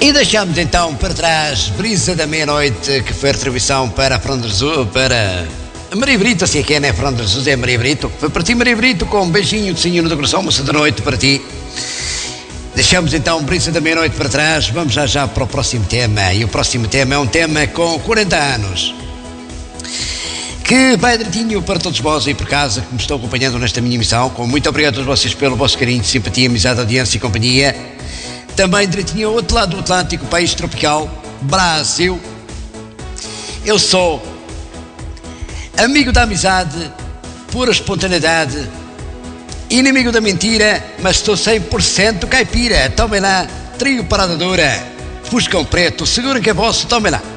E deixamos então para trás Brisa da Meia-Noite, que foi a retribuição para Fernando Jesus, para Maria Brito, assim é que é, né? Fernando Jesus é Maria Brito. Foi para ti, Maria Brito, com um beijinho de senhor do coração, moça da noite para ti. Deixamos então Brisa da Meia-Noite para trás, vamos já para o próximo tema. E o próximo tema é um tema com 40 anos, que vai direitinho para todos vós aí por casa que me estão acompanhando nesta minha emissão. Com muito obrigado a todos vocês pelo vosso carinho, simpatia, amizade, audiência e companhia. Também direitinho ao outro lado do Atlântico, país tropical, Brasil. Eu sou amigo da amizade, pura espontaneidade, inimigo da mentira, mas estou 100% caipira. Tomem lá, trio Parada Dura, Fuscão Preto, segurem que é vosso, tomem lá.